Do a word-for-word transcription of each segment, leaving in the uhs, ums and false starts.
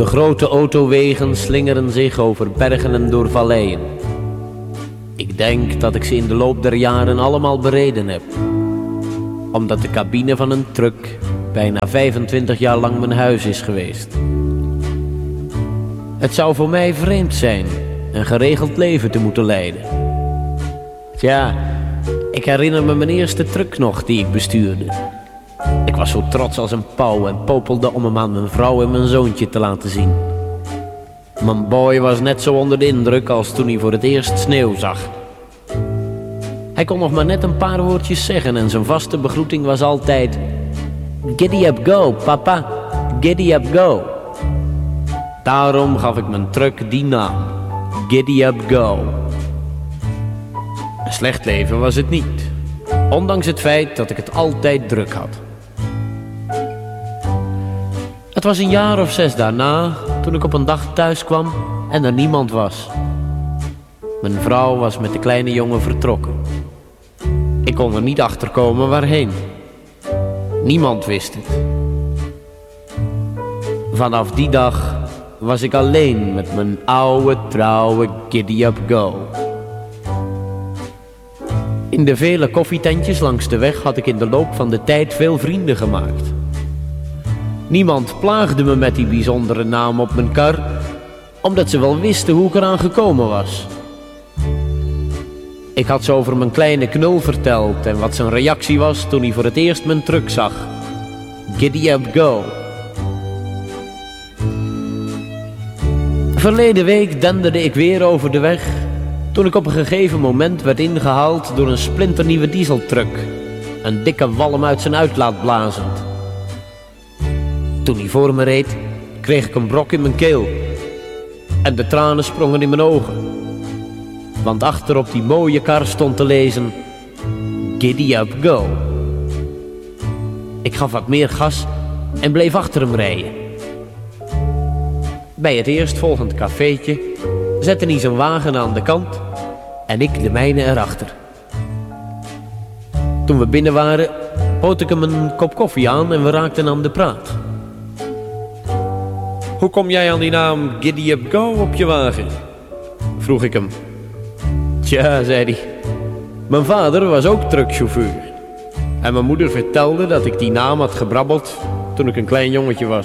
grote autowegen slingeren zich over bergen en door valleien. Ik denk dat ik ze in de loop der jaren allemaal bereden heb, omdat de cabine van een truck bijna vijfentwintig jaar lang mijn huis is geweest. Het zou voor mij vreemd zijn een geregeld leven te moeten leiden. Tja, ik herinner me mijn eerste truck nog die ik bestuurde. Ik was zo trots als een pauw en popelde om hem aan mijn vrouw en mijn zoontje te laten zien. Mijn boy was net zo onder de indruk als toen hij voor het eerst sneeuw zag. Hij kon nog maar net een paar woordjes zeggen en zijn vaste begroeting was altijd: Giddy up go, papa, giddy up go. Daarom gaf ik mijn truck die naam, Giddy up go. Een slecht leven was het niet, ondanks het feit dat ik het altijd druk had. Het was een jaar of zes daarna, toen ik op een dag thuis kwam en er niemand was. Mijn vrouw was met de kleine jongen vertrokken. Ik kon er niet achter komen waarheen. Niemand wist het. Vanaf die dag was ik alleen met mijn oude, trouwe Giddy Up Go. In de vele koffietentjes langs de weg had ik in de loop van de tijd veel vrienden gemaakt. Niemand plaagde me met die bijzondere naam op mijn kar, omdat ze wel wisten hoe ik eraan gekomen was. Ik had ze over mijn kleine knul verteld en wat zijn reactie was toen hij voor het eerst mijn truck zag. Giddy Up Go. Verleden week denderde ik weer over de weg, toen ik op een gegeven moment werd ingehaald door een splinternieuwe dieseltruck, een dikke walm uit zijn uitlaat blazend. Toen hij voor me reed, kreeg ik een brok in mijn keel en de tranen sprongen in mijn ogen. Want achter op die mooie kar stond te lezen: Giddy Up Go. Ik gaf wat meer gas en bleef achter hem rijden. Bij het eerstvolgend cafeetje zette hij zijn wagen aan de kant en ik de mijne erachter. Toen we binnen waren, bood ik hem een kop koffie aan en we raakten aan de praat. Hoe kom jij aan die naam Giddy Up Go op je wagen? Vroeg ik hem. Tja, zei hij. Mijn vader was ook truckchauffeur. En mijn moeder vertelde dat ik die naam had gebrabbeld toen ik een klein jongetje was.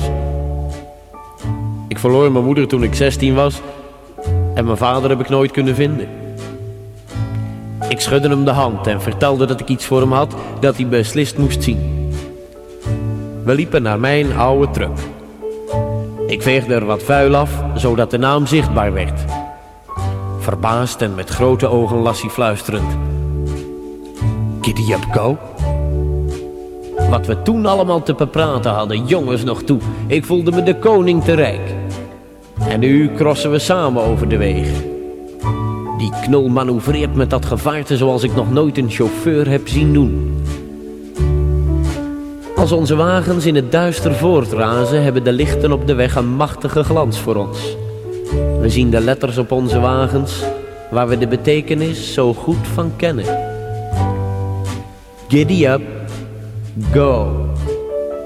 Ik verloor mijn moeder toen ik zestien was en mijn vader heb ik nooit kunnen vinden. Ik schudde hem de hand en vertelde dat ik iets voor hem had dat hij beslist moest zien. We liepen naar mijn oude truck. Ik veegde er wat vuil af, zodat de naam zichtbaar werd. Verbaasd en met grote ogen las hij fluisterend: Giddy Up Go? Wat we toen allemaal te bepraten hadden, jongens nog toe. Ik voelde me de koning te rijk. En nu crossen we samen over de wegen. Die knul manoeuvreert met dat gevaarte zoals ik nog nooit een chauffeur heb zien doen. Als onze wagens in het duister voortrazen, hebben de lichten op de weg een machtige glans voor ons. We zien de letters op onze wagens, waar we de betekenis zo goed van kennen. Giddy Up Go.